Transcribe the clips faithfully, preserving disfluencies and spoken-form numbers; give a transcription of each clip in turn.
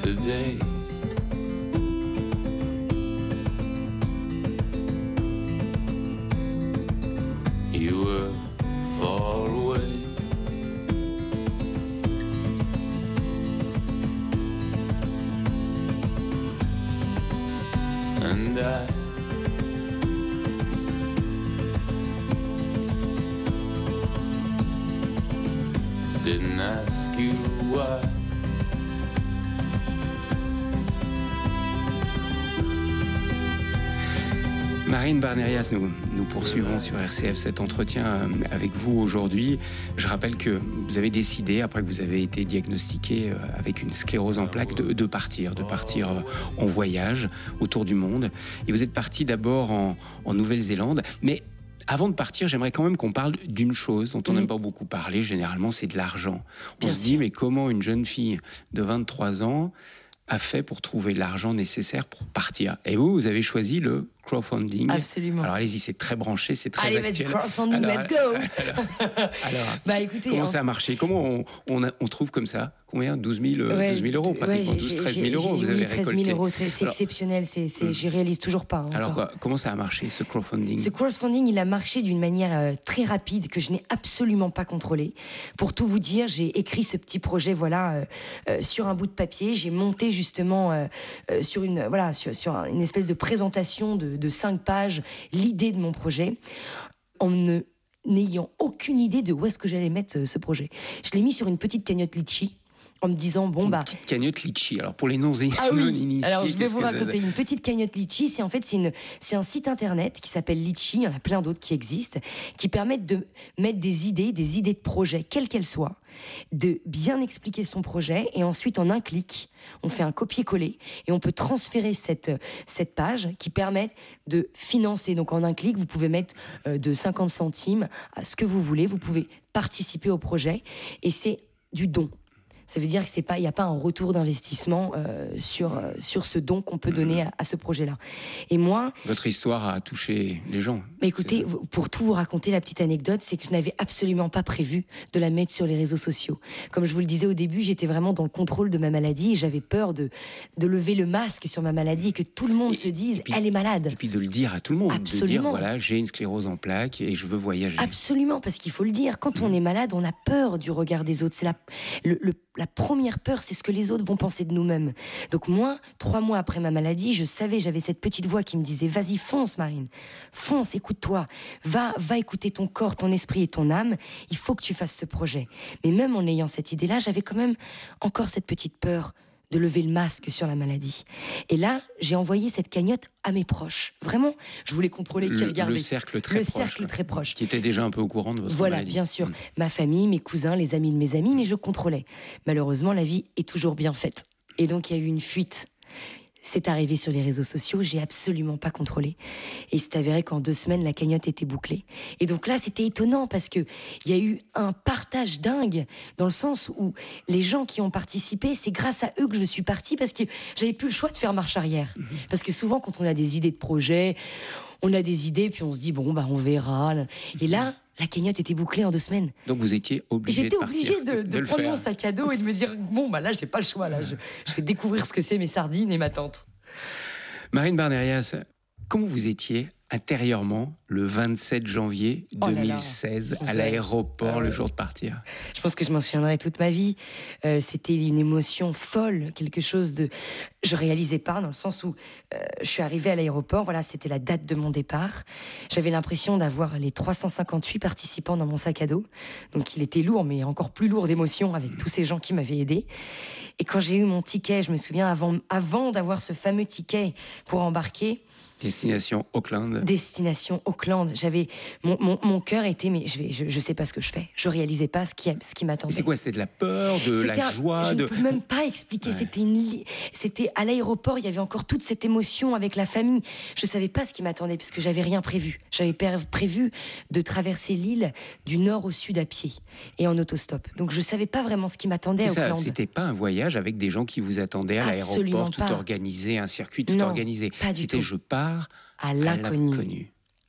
today. You were far away. And I didn't ask you why. Marine Barnerias, nous, nous poursuivons sur R C F cet entretien avec vous aujourd'hui. Je rappelle que vous avez décidé, après que vous avez été diagnostiqué avec une sclérose en plaques, de, de partir, de partir en voyage autour du monde. Et vous êtes parti d'abord en, en Nouvelle-Zélande, mais avant de partir, j'aimerais quand même qu'on parle d'une chose dont on n'aime mmh. pas beaucoup parler, généralement, c'est de l'argent. On Bien se sûr. dit, mais comment une jeune fille de vingt-trois ans a fait pour trouver l'argent nécessaire pour partir? Et vous, vous avez choisi le crowdfunding. Absolument. Alors allez-y, c'est très branché, c'est très Allez, actuel. Allez, crowdfunding, alors, let's go. Alors, alors bah, écoutez, comment hein. ça a marché? Comment on, on, a, on trouve comme ça? Combien? douze mille euros, pratiquement ouais, douze treize mille euros, vous oui, avez treize récolté. mille euros, c'est exceptionnel, c'est, c'est, j'y réalise toujours pas. Hein, alors quoi, comment ça a marché, ce crowdfunding? Ce crowdfunding, il a marché d'une manière euh, très rapide que je n'ai absolument pas contrôlée. Pour tout vous dire, j'ai écrit ce petit projet, voilà, euh, euh, sur un bout de papier. J'ai monté justement euh, euh, sur une, voilà, sur, sur une espèce de présentation de, de cinq pages l'idée de mon projet, en ne n'ayant aucune idée de où est-ce que j'allais mettre ce projet. Je l'ai mis sur une petite cagnotte litchi, en me disant bon une bah petite cagnotte litchi. Alors pour les non initiés, ah oui. Alors je vais vous que raconter ça... une petite cagnotte litchi. C'est en fait c'est une c'est un site internet qui s'appelle Litchi. Il y en a plein d'autres qui existent, qui permettent de mettre des idées, des idées de projet, quelles qu'elles soient, de bien expliquer son projet et ensuite en un clic, on fait un copier-coller et on peut transférer cette cette page qui permet de financer. Donc en un clic, vous pouvez mettre euh, de cinquante centimes à ce que vous voulez. Vous pouvez participer au projet et c'est du don. Ça veut dire que c'est pas, il n'y a pas un retour d'investissement euh, sur euh, sur ce don qu'on peut donner à, à ce projet-là. Et moi, votre histoire a touché les gens. Bah écoutez, pour tout vous raconter, la petite anecdote, c'est que je n'avais absolument pas prévu de la mettre sur les réseaux sociaux. Comme je vous le disais au début, j'étais vraiment dans le contrôle de ma maladie et j'avais peur de de lever le masque sur ma maladie et que tout le monde et, se dise, puis, elle est malade. Et puis de le dire à tout le monde, absolument. De dire voilà, j'ai une sclérose en plaques et je veux voyager. Absolument, parce qu'il faut le dire. Quand mmh. on est malade, on a peur du regard des autres. C'est la le, le La première peur, c'est ce que les autres vont penser de nous-mêmes. Donc moi, trois mois après ma maladie, je savais, j'avais cette petite voix qui me disait « Vas-y, fonce, Marine, fonce, écoute-toi, va, va écouter ton corps, ton esprit et ton âme, il faut que tu fasses ce projet. » Mais même en ayant cette idée-là, j'avais quand même encore cette petite peur de lever le masque sur la maladie. Et là, j'ai envoyé cette cagnotte à mes proches. Vraiment, je voulais contrôler qui le, regardait. Le cercle très le proche. cercle là, très proche. Qui était déjà un peu au courant de votre voilà, maladie. Voilà, bien sûr. Mmh. Ma famille, mes cousins, les amis de mes amis, mais je contrôlais. Malheureusement, la vie est toujours bien faite. Et donc, il y a eu une fuite. C'est arrivé sur les réseaux sociaux, j'ai absolument pas contrôlé. Et c'est avéré qu'en deux semaines, la cagnotte était bouclée. Et donc là, c'était étonnant parce que il y a eu un partage dingue dans le sens où les gens qui ont participé, c'est grâce à eux que je suis partie parce que j'avais plus le choix de faire marche arrière. Mmh. Parce que souvent, quand on a des idées de projet, on a des idées puis on se dit bon bah on verra. Et là, la cagnotte était bouclée en deux semaines. Donc vous étiez obligé de partir. J'étais obligée de, de, de prendre faire. mon sac à dos et de me dire bon bah là j'ai pas le choix là, je, je vais découvrir ce que c'est mes sardines et ma tante. Marine Barnerias, comment vous étiez intérieurement le vingt-sept janvier deux mille seize oh là là. à l'aéroport ah ouais. le jour de partir? Je pense que je m'en souviendrai toute ma vie. Euh, c'était une émotion folle, quelque chose de... Je réalisais pas, dans le sens où euh, je suis arrivée à l'aéroport, voilà, c'était la date de mon départ. J'avais l'impression d'avoir les trois cent cinquante-huit participants dans mon sac à dos. Donc il était lourd, mais encore plus lourd d'émotions avec tous ces gens qui m'avaient aidé. Et quand j'ai eu mon ticket, je me souviens, avant, avant d'avoir ce fameux ticket pour embarquer... Destination Auckland. Destination Auckland. J'avais mon, mon, mon cœur était mais je vais je, je sais pas ce que je fais. Je réalisais pas ce qui ce qui m'attendait. Et c'est quoi? C'était de la peur, de c'était la un, joie. Je de... ne peux même pas expliquer. Ouais. C'était une c'était à l'aéroport. Il y avait encore toute cette émotion avec la famille. Je savais pas ce qui m'attendait parce que j'avais rien prévu. J'avais prévu de traverser l'île du nord au sud à pied et en autostop. Donc je savais pas vraiment ce qui m'attendait c'est à ça, Auckland. C'était pas un voyage avec des gens qui vous attendaient à Absolument l'aéroport, tout pas. organisé, un circuit tout non, organisé. Pas du c'était tout. je pars à l'inconnu. À l'inconnu.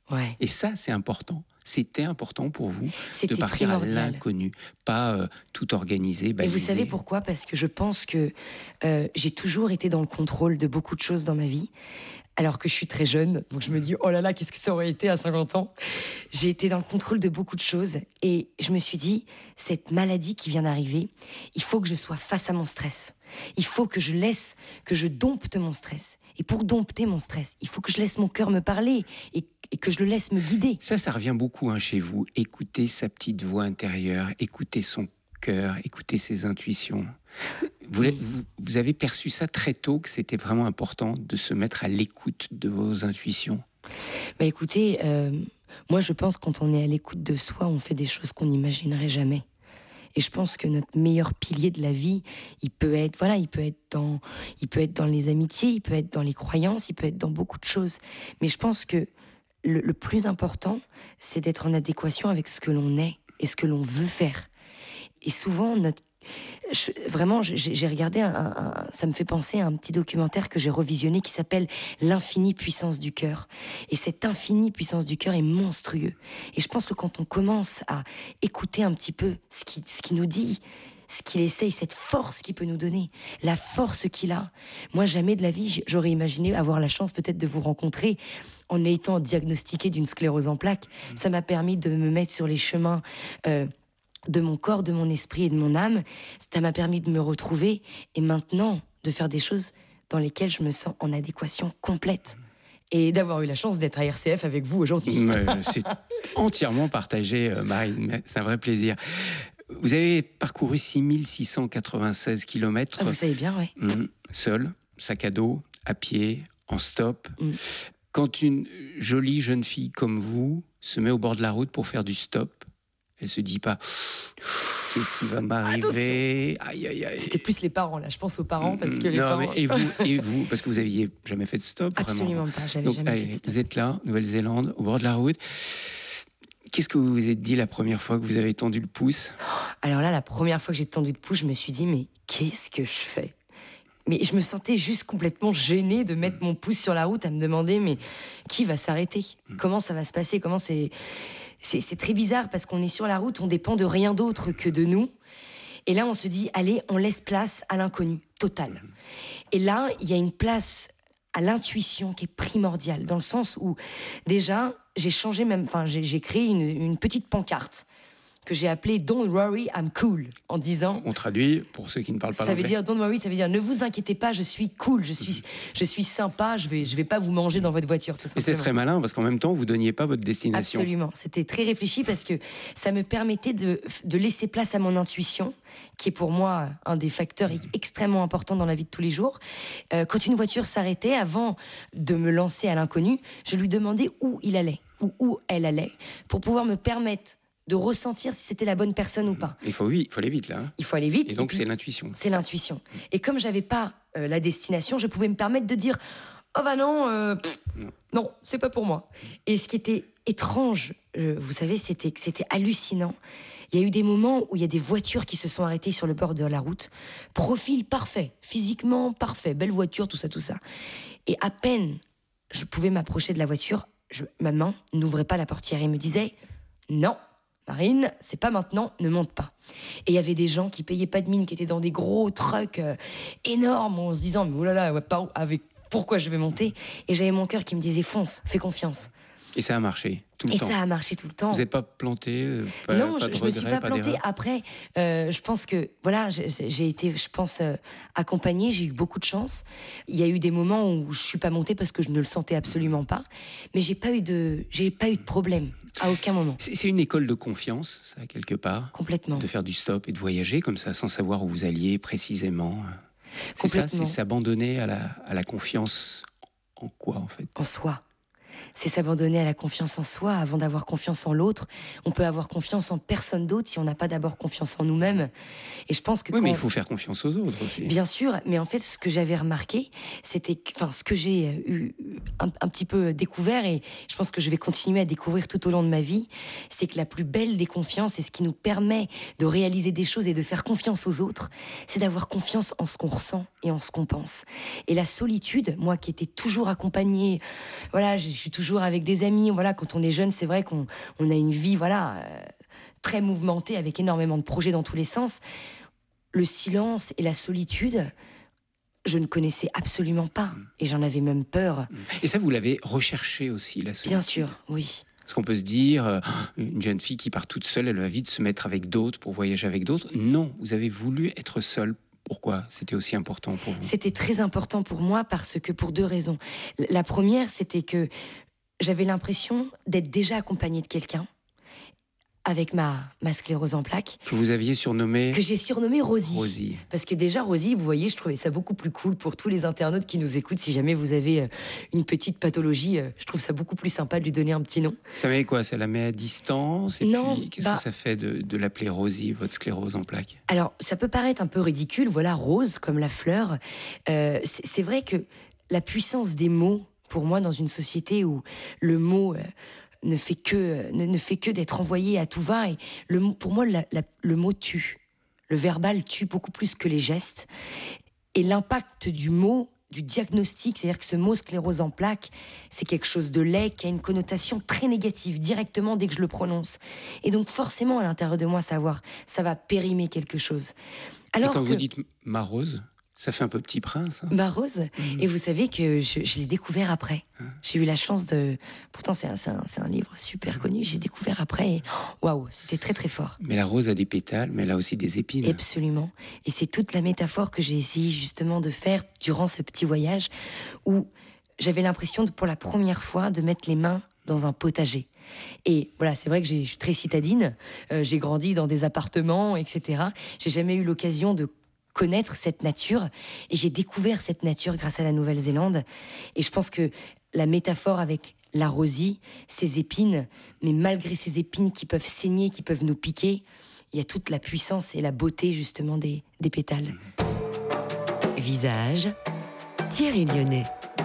Ouais. Et ça, c'est important. C'était important pour vous C'était de partir primordial. à l'inconnu, pas euh, tout organiser, Et baliser. vous savez pourquoi ? Parce que je pense que euh, j'ai toujours été dans le contrôle de beaucoup de choses dans ma vie, alors que je suis très jeune. Donc je me dis, oh là là, qu'est-ce que ça aurait été à cinquante ans ? J'ai été dans le contrôle de beaucoup de choses. Et je me suis dit, cette maladie qui vient d'arriver, il faut que je sois face à mon stress. Il faut que je laisse, que je dompte mon stress. Et pour dompter mon stress, il faut que je laisse mon cœur me parler et, et que je le laisse me guider. Ça, ça revient beaucoup hein, chez vous. Écouter sa petite voix intérieure, écouter son cœur, écouter ses intuitions. Vous, vous, vous avez perçu ça très tôt, que c'était vraiment important de se mettre à l'écoute de vos intuitions. Bah écoutez, euh, moi je pense que quand on est à l'écoute de soi, on fait des choses qu'on n'imaginerait jamais. Et je pense que notre meilleur pilier de la vie, il peut être, voilà, il peut être dans, il peut être dans les amitiés, il peut être dans les croyances, il peut être dans beaucoup de choses. Mais je pense que le, le plus important, c'est d'être en adéquation avec ce que l'on est et ce que l'on veut faire. Et souvent, notre Je, vraiment, j'ai, j'ai regardé, un, un, ça me fait penser à un petit documentaire que j'ai revisionné qui s'appelle « L'infinie puissance du cœur ». Et cette infinie puissance du cœur est monstrueux. Et je pense que quand on commence à écouter un petit peu ce qu'il ce qui nous dit, ce qu'il essaye, cette force qu'il peut nous donner, la force qu'il a. Moi, jamais de la vie, j'aurais imaginé avoir la chance peut-être de vous rencontrer en étant diagnostiquée d'une sclérose en plaques. Ça m'a permis de me mettre sur les chemins euh, de mon corps, de mon esprit et de mon âme. Ça m'a permis de me retrouver et maintenant de faire des choses dans lesquelles je me sens en adéquation complète. Et d'avoir eu la chance d'être à R C F avec vous aujourd'hui. Mais c'est entièrement partagé, Marine. C'est un vrai plaisir. Vous avez parcouru six mille six cent quatre-vingt-seize kilomètres. Ah, vous savez bien, oui. Mmh, seul, sac à dos, à pied, en stop. Mmh. Quand une jolie jeune fille comme vous se met au bord de la route pour faire du stop, elle se dit pas qu'est-ce qui va m'arriver. Aïe, aïe, aïe. C'était plus les parents, là. Je pense aux parents parce que les non, parents... mais et vous, et vous, parce que vous aviez jamais fait de stop, Absolument vraiment. pas, j'avais Donc, jamais allez, fait de stop. vous êtes là, Nouvelle-Zélande, au bord de la route. Qu'est-ce que vous vous êtes dit la première fois que vous avez tendu le pouce ? Alors là, la première fois que j'ai tendu le pouce, je me suis dit, mais qu'est-ce que je fais ? Mais je me sentais juste complètement gênée de mettre mon pouce sur la route, à me demander, mais qui va s'arrêter ? Comment ça va se passer ? Comment c'est... C'est, c'est très bizarre parce qu'on est sur la route, on dépend de rien d'autre que de nous. Et là, on se dit, allez, on laisse place à l'inconnu, total. Et là, il y a une place à l'intuition qui est primordiale, dans le sens où, déjà, j'ai changé même, enfin, j'ai, j'ai créé une, une petite pancarte que j'ai appelée « Don't worry, I'm cool », en disant... On traduit, pour ceux qui ne parlent pas Ça l'anglais. veut dire « Don't worry », ça veut dire « Ne vous inquiétez pas, je suis cool, je suis, je suis sympa, je vais, je vais pas vous manger dans votre voiture, tout Et simplement. » c'est très malin, parce qu'en même temps, vous ne donniez pas votre destination. Absolument, c'était très réfléchi parce que ça me permettait de, de laisser place à mon intuition, qui est pour moi un des facteurs extrêmement importants dans la vie de tous les jours. Euh, quand une voiture s'arrêtait, avant de me lancer à l'inconnu, je lui demandais où il allait, ou où elle allait, pour pouvoir me permettre de ressentir si c'était la bonne personne ou pas. Il faut, oui, il faut aller vite, là. Hein. Il faut aller vite. Et donc, et puis, c'est l'intuition. C'est l'intuition. Et comme j'avais pas euh, la destination, je pouvais me permettre de dire « Oh bah non, euh, pff, non. non, c'est pas pour moi. » Et ce qui était étrange, euh, vous savez, c'était que c'était hallucinant. Il y a eu des moments où il y a des voitures qui se sont arrêtées sur le bord de la route. Profil parfait, physiquement parfait, belle voiture, tout ça, tout ça. Et à peine je pouvais m'approcher de la voiture, je, ma main n'ouvrait pas la portière et me disait « Non, Marine, c'est pas maintenant, ne monte pas. » Et il y avait des gens qui payaient pas de mine, qui étaient dans des gros trucks euh, énormes, en se disant « Mais oulala, ouais, pas, avec, pourquoi je vais monter ?» Et j'avais mon cœur qui me disait « Fonce, fais confiance. » Et ça a marché, tout le Et temps. Et ça a marché tout le temps. Vous n'êtes pas planté pas, Non, pas je, de je regret, me suis pas, pas plantée. d'erreur. Après, euh, je pense que, voilà, j'ai, j'ai été, je pense, euh, accompagnée, j'ai eu beaucoup de chance. Il y a eu des moments où je suis pas montée parce que je ne le sentais absolument pas. Mais j'ai pas eu de, j'ai pas eu de problème, à aucun moment. C'est, c'est une école de confiance, ça, quelque part. Complètement. De faire du stop et de voyager comme ça, sans savoir où vous alliez précisément. C'est ça, c'est s'abandonner à la, à la confiance en quoi, en fait ? En soi. C'est s'abandonner à la confiance en soi avant d'avoir confiance en l'autre. On peut avoir confiance en personne d'autre si on n'a pas d'abord confiance en nous-mêmes. Et je pense que oui, quand... mais il faut faire confiance aux autres aussi. Bien sûr, mais en fait, ce que j'avais remarqué, c'était, enfin, ce que j'ai eu un, un petit peu découvert, et je pense que je vais continuer à découvrir tout au long de ma vie, c'est que la plus belle des confiances, et ce qui nous permet de réaliser des choses et de faire confiance aux autres, c'est d'avoir confiance en ce qu'on ressent et en ce qu'on pense. Et la solitude, moi qui étais toujours accompagnée, voilà, je suis toujours avec des amis. Voilà, quand on est jeune, c'est vrai qu'on on a une vie, voilà, euh, très mouvementée, avec énormément de projets dans tous les sens. Le silence et la solitude, je ne connaissais absolument pas. Et j'en avais même peur. Et ça, vous l'avez recherché aussi, la solitude? Bien sûr, oui. Parce qu'on peut se dire, euh, une jeune fille qui part toute seule, elle va vite se mettre avec d'autres pour voyager avec d'autres. Non, vous avez voulu être seule. Pourquoi c'était aussi important pour vous? C'était très important pour moi parce que pour deux raisons. La première, c'était que j'avais l'impression d'être déjà accompagnée de quelqu'un avec ma, ma sclérose en plaques. Que vous aviez surnommé? Que j'ai surnommé Rosie. Rosie. Parce que déjà, Rosie, vous voyez, je trouvais ça beaucoup plus cool pour tous les internautes qui nous écoutent. Si jamais vous avez euh, une petite pathologie, euh, je trouve ça beaucoup plus sympa de lui donner un petit nom. Ça met quoi? Ça la met à distance? Et non, puis, qu'est-ce bah, que ça fait de, de l'appeler Rosie, votre sclérose en plaques? Alors, ça peut paraître un peu ridicule, voilà, rose, comme la fleur. Euh, c'est, c'est vrai que la puissance des mots, pour moi, dans une société où le mot... Euh, ne fait que ne, ne fait que d'être envoyé à tout va, et le pour moi la, la, le mot tue, le verbal tue beaucoup plus que les gestes, et l'impact du mot, du diagnostic, c'est-à-dire que ce mot sclérose en plaques, c'est quelque chose de laid qui a une connotation très négative directement dès que je le prononce, et donc forcément à l'intérieur de moi savoir ça va périmer quelque chose. Alors et quand que... vous dites ma Rose, ça fait un peu Petit Prince. Hein. Ma Rose. Mmh. Et vous savez que je, je l'ai découvert après. Hein. J'ai eu la chance de... Pourtant, c'est un, c'est un, c'est un livre super connu. J'ai découvert après et waouh, c'était très très fort. Mais la rose a des pétales, mais elle a aussi des épines. Absolument. Et c'est toute la métaphore que j'ai essayé justement de faire durant ce petit voyage où j'avais l'impression de, pour la première fois, de mettre les mains dans un potager. Et voilà, c'est vrai que j'ai, je suis très citadine. Euh, j'ai grandi dans des appartements, et cetera. J'ai jamais eu l'occasion de connaître cette nature, et j'ai découvert cette nature grâce à la Nouvelle-Zélande, et je pense que la métaphore avec la rosie, ses épines, mais malgré ces épines qui peuvent saigner, qui peuvent nous piquer, il y a toute la puissance et la beauté justement des, des pétales. Visage, Thierry Lyonnais.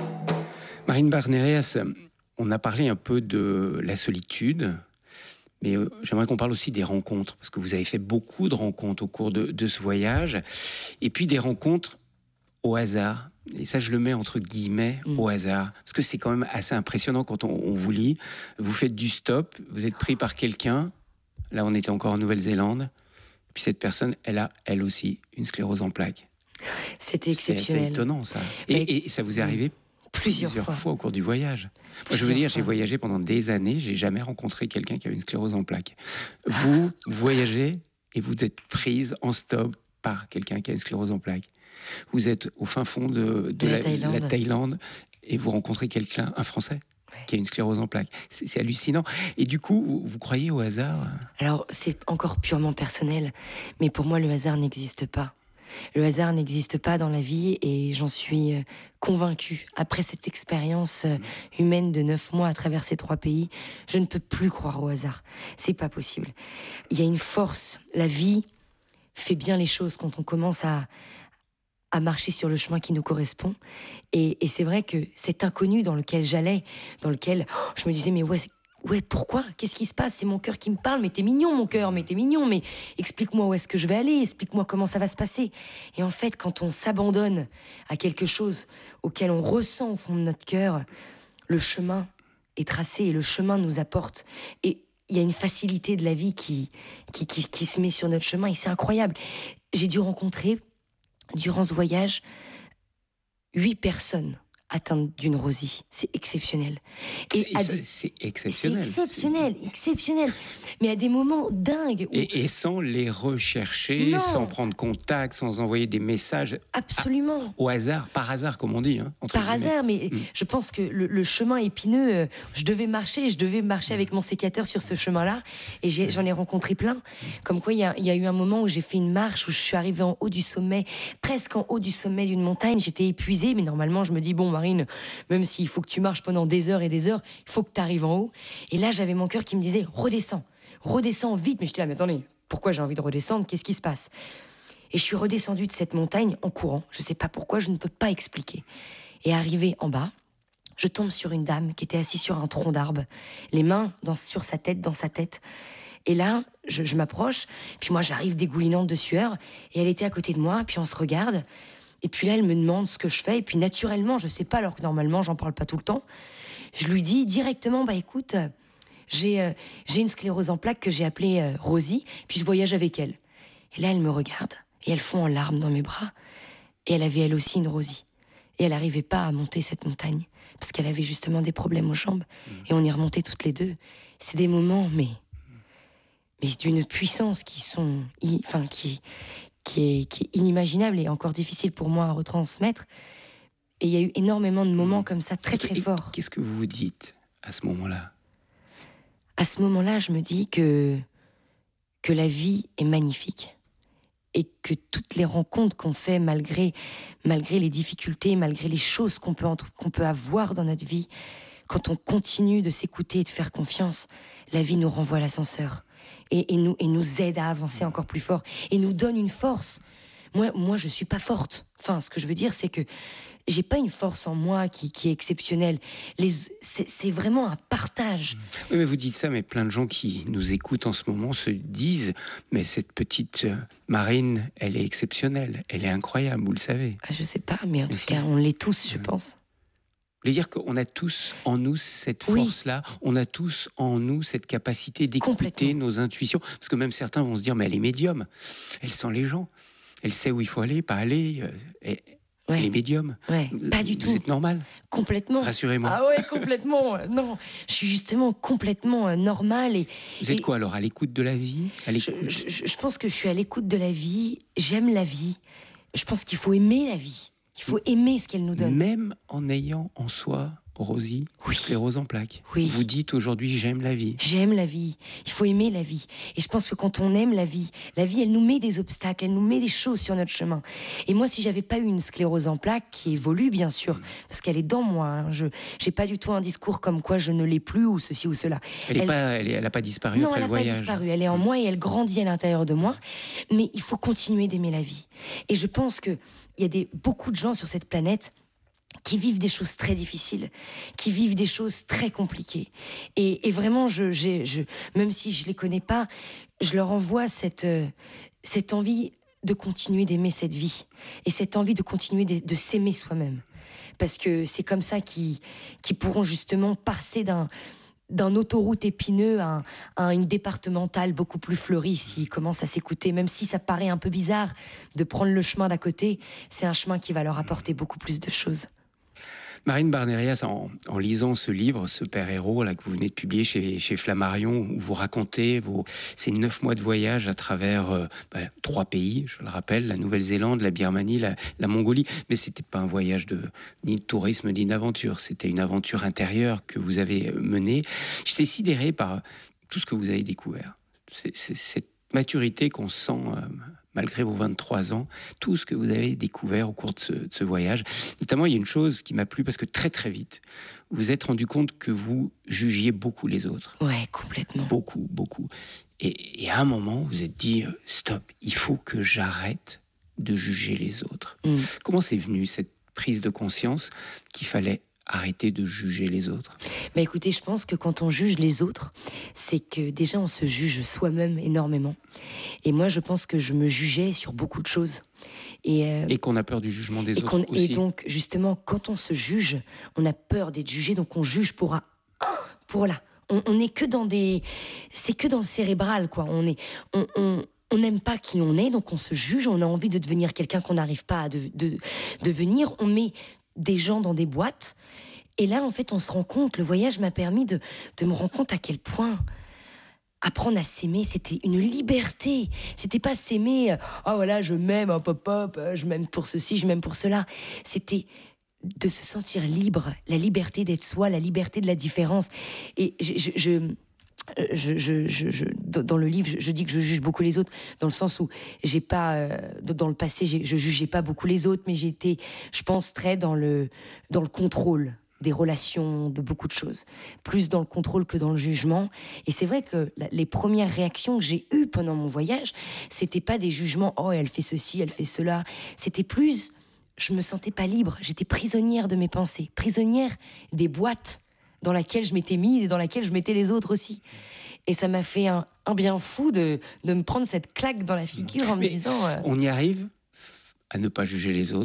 Marine Barnérias, on a parlé un peu de la solitude, mais euh, j'aimerais qu'on parle aussi des rencontres, parce que vous avez fait beaucoup de rencontres au cours de, de ce voyage, et puis des rencontres au hasard. Et ça, je le mets entre guillemets, mmh. au hasard, parce que c'est quand même assez impressionnant quand on, on vous lit. Vous faites du stop, vous êtes pris par quelqu'un, là on était encore en Nouvelle-Zélande, puis cette personne, elle a, elle aussi, une sclérose en plaques. C'était exceptionnel. C'est, c'est étonnant, ça. Et, Mais... et ça vous est arrivé Plusieurs, plusieurs fois. fois au cours du voyage. Moi, je veux dire, fois. J'ai voyagé pendant des années, j'ai jamais rencontré quelqu'un qui avait une sclérose en plaques. Vous voyagez et vous êtes prise en stop par quelqu'un qui a une sclérose en plaques. Vous êtes au fin fond de, de, de la, la, Thaïlande. la Thaïlande et vous rencontrez quelqu'un, un Français, ouais. qui a une sclérose en plaques. C'est, c'est hallucinant. Et du coup, vous, vous croyez au hasard? Alors, c'est encore purement personnel, mais pour moi, le hasard n'existe pas. Le hasard n'existe pas dans la vie et j'en suis convaincue. Après cette expérience humaine de neuf mois à travers ces trois pays, je ne peux plus croire au hasard. C'est pas possible. Il y a une force. La vie fait bien les choses quand on commence à, à marcher sur le chemin qui nous correspond. Et, et c'est vrai que cet inconnu dans lequel j'allais, dans lequel oh, je me disais, mais ouais, c'est... Ouais, pourquoi? Qu'est-ce qui se passe? C'est mon cœur qui me parle. Mais t'es mignon, mon cœur, mais t'es mignon. Mais explique-moi où est-ce que je vais aller. Explique-moi comment ça va se passer. Et en fait, quand on s'abandonne à quelque chose auquel on ressent au fond de notre cœur, le chemin est tracé et le chemin nous apporte. Et il y a une facilité de la vie qui, qui, qui, qui se met sur notre chemin et c'est incroyable. J'ai dû rencontrer, durant ce voyage, huit personnes atteinte d'une rosie. C'est exceptionnel. Et c'est, des... c'est exceptionnel. C'est exceptionnel, c'est... exceptionnel. Mais à des moments dingues. Où... Et, et sans les rechercher, non. sans prendre contact, sans envoyer des messages. Absolument. À, au hasard, par hasard, comme on dit. Hein, par guillemets. hasard, mais mmh. je pense que le, le chemin épineux, euh, je devais marcher, je devais marcher mmh. avec mon sécateur sur ce chemin-là. Et j'ai, j'en ai rencontré plein. Mmh. Comme quoi, il y a, y a eu un moment où j'ai fait une marche, où je suis arrivée en haut du sommet, presque en haut du sommet d'une montagne. J'étais épuisée, mais normalement, je me dis, bon, Marine, même s'il faut que tu marches pendant des heures et des heures, il faut que tu arrives en haut. Et là, j'avais mon cœur qui me disait, redescends, redescends vite. Mais je dis, ah, mais attendez, pourquoi j'ai envie de redescendre? Qu'est-ce qui se passe? Et je suis redescendue de cette montagne en courant. Je ne sais pas pourquoi, je ne peux pas expliquer. Et arrivée en bas, je tombe sur une dame qui était assise sur un tronc d'arbre, les mains dans, sur sa tête, dans sa tête. Et là, je, je m'approche, puis moi, j'arrive dégoulinante de sueur, et elle était à côté de moi, puis on se regarde. Et puis là, elle me demande ce que je fais. Et puis naturellement, je sais pas, alors que normalement, j'en parle pas tout le temps. Je lui dis directement, bah écoute, euh, j'ai, euh, j'ai une sclérose en plaques que j'ai appelée euh, Rosie, puis je voyage avec elle. Et là, elle me regarde, et elle fond en larmes dans mes bras. Et elle avait elle aussi une Rosie. Et elle n'arrivait pas à monter cette montagne, parce qu'elle avait justement des problèmes aux jambes. Mmh. Et on y remontait toutes les deux. C'est des moments, mais, mais d'une puissance qui sont, enfin, qui, qui est, qui est inimaginable et encore difficile pour moi à retransmettre. Et il y a eu énormément de moments comme ça, très très et forts. Qu'est-ce que vous vous dites à ce moment-là ? À ce moment-là, je me dis que, que la vie est magnifique. Et que toutes les rencontres qu'on fait, malgré, malgré les difficultés, malgré les choses qu'on peut, qu'on peut avoir dans notre vie, quand on continue de s'écouter et de faire confiance, la vie nous renvoie à l'ascenseur. Et, et, nous, et nous aide à avancer encore plus fort. Et nous donne une force. Moi, moi je ne suis pas forte. Enfin, ce que je veux dire, c'est que j'ai pas une force en moi qui, qui est exceptionnelle. Les, c'est, c'est vraiment un partage. Oui, mais vous dites ça, mais plein de gens qui nous écoutent en ce moment se disent « Mais cette petite euh, Marine, elle est exceptionnelle, elle est incroyable, vous le savez. » Je sais pas, mais en mais tout si. cas, on l'est tous, je ouais. pense. Vous voulez dire qu'on a tous en nous cette force-là, oui. on a tous en nous cette capacité d'écouter nos intuitions, parce que même certains vont se dire « Mais elle est médium, elle sent les gens, elle sait où il faut aller, pas aller... Euh, et, Ouais. Les médiums. Ouais, pas du vous tout. Vous êtes normal. Complètement. Rassurez-moi. Ah ouais, complètement. Non, je suis justement complètement euh, normale. Et, vous êtes et... quoi alors, à l'écoute de la vie, à l'écoute... je, je, je pense que je suis à l'écoute de la vie. J'aime la vie. Je pense qu'il faut aimer la vie. Il faut aimer ce qu'elle nous donne. Même en ayant en soi, Rosie, oui. sclérose en plaques. Oui. Vous dites aujourd'hui, j'aime la vie. J'aime la vie. Il faut aimer la vie. Et je pense que quand on aime la vie, la vie, elle nous met des obstacles, elle nous met des choses sur notre chemin. Et moi, si j'avais pas eu une sclérose en plaques, qui évolue, bien sûr, mmh. parce qu'elle est dans moi, hein, je j'ai pas du tout un discours comme quoi je ne l'ai plus, ou ceci ou cela. Elle n'a elle... pas, elle, elle pas disparu non, après elle le voyage. Non, elle n'a pas disparu. Elle est en moi et elle grandit à l'intérieur de moi. Mais il faut continuer d'aimer la vie. Et je pense qu'il y a des, beaucoup de gens sur cette planète qui vivent des choses très difficiles, qui vivent des choses très compliquées. Et, et vraiment, je, j'ai, je, même si je ne les connais pas, je leur envoie cette, euh, cette envie de continuer d'aimer cette vie et cette envie de continuer de, de s'aimer soi-même. Parce que c'est comme ça qu'ils, qu'ils pourront justement passer d'un, d'un autoroute épineux à, un, à une départementale beaucoup plus fleurie s'ils commencent à s'écouter. Même si ça paraît un peu bizarre de prendre le chemin d'à côté, c'est un chemin qui va leur apporter beaucoup plus de choses. Marine Barnerias, en, en lisant ce livre, ce père héros là, que vous venez de publier chez, chez Flammarion, où vous racontez vos, ces neuf mois de voyage à travers euh, bah, trois pays, je le rappelle, la Nouvelle-Zélande, la Birmanie, la, la Mongolie. Mais c'était pas un voyage de, ni de tourisme, ni d'aventure. C'était une aventure intérieure que vous avez menée. J'étais sidéré par tout ce que vous avez découvert. C'est, c'est, cette maturité qu'on sent... Euh, malgré vos vingt-trois ans, tout ce que vous avez découvert au cours de ce, de ce voyage. Notamment, il y a une chose qui m'a plu, parce que très très vite, vous vous êtes rendu compte que vous jugiez beaucoup les autres. Ouais, complètement. Beaucoup, beaucoup. Et, et à un moment, vous vous êtes dit, euh, stop, il faut que j'arrête de juger les autres. Mm. Comment c'est venu, cette prise de conscience qu'il fallait arrêter de juger les autres? Bah écoutez, je pense que quand on juge les autres, c'est que déjà on se juge soi-même énormément. Et moi, je pense que je me jugeais sur beaucoup de choses. Et, euh, et qu'on a peur du jugement des et autres aussi. Et donc, justement, quand on se juge, on a peur d'être jugé, donc on juge pour un... pour là. On, on est que dans des... C'est que dans le cérébral, quoi. On est... On, on, on n'aime pas qui on est, donc on se juge, on a envie de devenir quelqu'un qu'on n'arrive pas à de, de, devenir. On met des gens dans des boîtes. Et là, en fait, on se rend compte, le voyage m'a permis de, de me rendre compte à quel point apprendre à s'aimer, c'était une liberté. C'était pas s'aimer, oh voilà, je m'aime, hop, hop, hop, je m'aime pour ceci, je m'aime pour cela. C'était de se sentir libre, la liberté d'être soi, la liberté de la différence. Et je... je, je Je, je, je, je, dans le livre, je, je dis que je juge beaucoup les autres, dans le sens où j'ai pas, euh, dans le passé, j'ai, je jugeais pas beaucoup les autres, mais j'étais, je pense, très dans le, dans le contrôle des relations, de beaucoup de choses, plus dans le contrôle que dans le jugement. Et c'est vrai que la, les premières réactions que j'ai eues pendant mon voyage, c'était pas des jugements, oh elle fait ceci, elle fait cela. C'était plus, je me sentais pas libre, j'étais prisonnière de mes pensées, prisonnière des boîtes dans laquelle je m'étais mise et dans laquelle je mettais les autres aussi. Et ça m'a fait un, un bien fou de, de me prendre cette claque dans la figure en Mais me disant... Euh... On y arrive à ne pas juger les autres,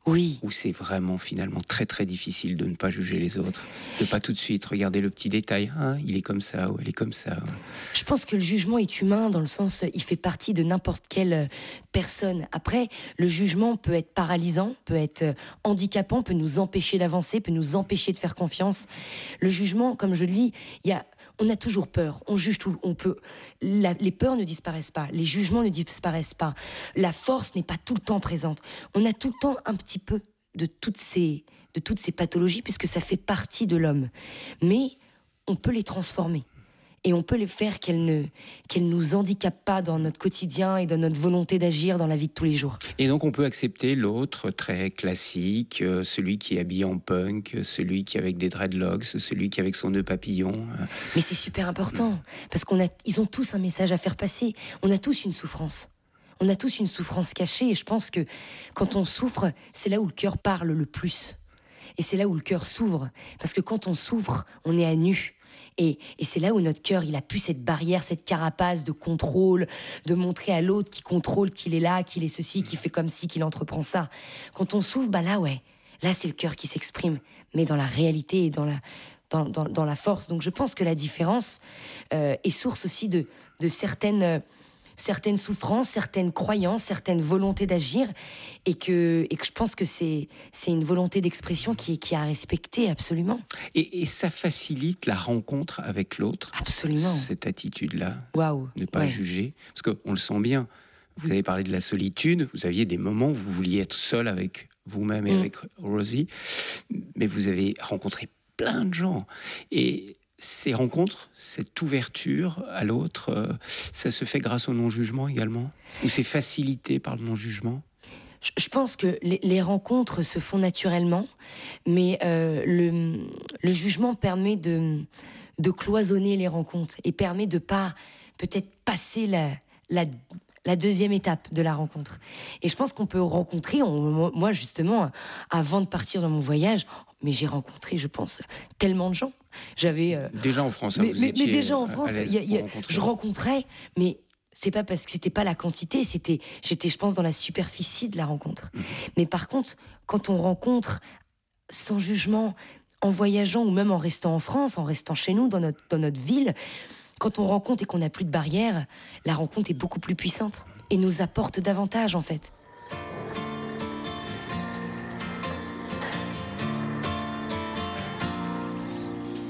Oui. Où c'est vraiment finalement très très difficile de ne pas juger les autres, de pas tout de suite regarder le petit détail, hein, il est comme ça ou elle est comme ça. Je pense que le jugement est humain dans le sens, il fait partie de n'importe quelle personne. Après, le jugement peut être paralysant, peut être handicapant, peut nous empêcher d'avancer, peut nous empêcher de faire confiance. Le jugement, comme je le dis, il y a on a toujours peur, on juge tout, on peut. La, les peurs ne disparaissent pas, les jugements ne disparaissent pas, la force n'est pas tout le temps présente. On a tout le temps un petit peu de toutes ces, de toutes ces pathologies puisque ça fait partie de l'homme. Mais on peut les transformer et on peut les faire qu'elles ne, qu'elles nous handicapent pas dans notre quotidien et dans notre volonté d'agir dans la vie de tous les jours. Et donc on peut accepter l'autre très classique, euh, celui qui est habillé en punk, celui qui est avec des dreadlocks, celui qui est avec son nœud papillon. Mais c'est super important, parce qu'on a, ils ont tous un message à faire passer. On a tous une souffrance. On a tous une souffrance cachée, et je pense que quand on souffre, c'est là où le cœur parle le plus. Et c'est là où le cœur s'ouvre. Parce que quand on souffre, on est à nu. Et, et c'est là où notre cœur, il a plus cette barrière, cette carapace de contrôle, de montrer à l'autre qui contrôle qu'il est là, qu'il est ceci, qu'il fait comme ci, qu'il entreprend ça. Quand on souffre, bah là, ouais, là, c'est le cœur qui s'exprime, mais dans la réalité et dans la, dans, dans, dans la force. Donc je pense que la différence euh, est source aussi de, de certaines... Euh, certaines souffrances, certaines croyances, certaines volontés d'agir, et que, et que je pense que c'est, c'est une volonté d'expression qui est, qui est à respecter, absolument. Et, et ça facilite la rencontre avec l'autre. Absolument. Cette attitude-là. Waouh. Ne pas ouais. juger. Parce qu'on le sent bien. Vous avez parlé de la solitude. Vous aviez des moments où vous vouliez être seul avec vous-même et mmh. avec Rosie. Mais vous avez rencontré plein de gens. Et ces rencontres, cette ouverture à l'autre, euh, ça se fait grâce au non-jugement également? Ou c'est facilité par le non-jugement? je, je pense que les, les rencontres se font naturellement, mais euh, le, le jugement permet de, de cloisonner les rencontres et permet de pas peut-être passer la, la, la deuxième étape de la rencontre. Et je pense qu'on peut rencontrer, on, moi justement, avant de partir dans mon voyage, mais j'ai rencontré, je pense, tellement de gens. J'avais euh... déjà en France, hein, mais, vous mais, étiez mais déjà en France, y a, y a, je rencontrais, mais c'est pas parce que c'était pas la quantité, c'était, j'étais, je pense, dans la superficie de la rencontre. Mmh. Mais par contre, quand on rencontre sans jugement, en voyageant ou même en restant en France, en restant chez nous, dans notre, dans notre ville, quand on rencontre et qu'on n'a plus de barrières, la rencontre est beaucoup plus puissante et nous apporte davantage, en fait.